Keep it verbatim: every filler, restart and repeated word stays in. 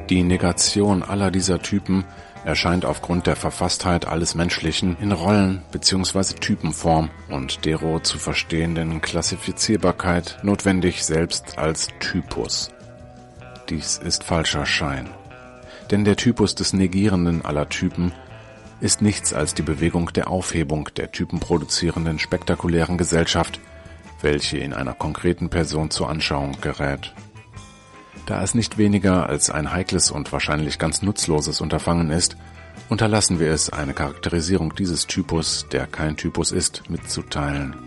Die Negation aller dieser Typen erscheint aufgrund der Verfasstheit alles Menschlichen in Rollen- bzw. Typenform und dero zu verstehenden Klassifizierbarkeit notwendig selbst als Typus. Dies ist falscher Schein, denn der Typus des Negierenden aller Typen ist nichts als die Bewegung der Aufhebung der typenproduzierenden spektakulären Gesellschaft, welche in einer konkreten Person zur Anschauung gerät. Da es nicht weniger als ein heikles und wahrscheinlich ganz nutzloses Unterfangen ist, unterlassen wir es, eine Charakterisierung dieses Typus, der kein Typus ist, mitzuteilen.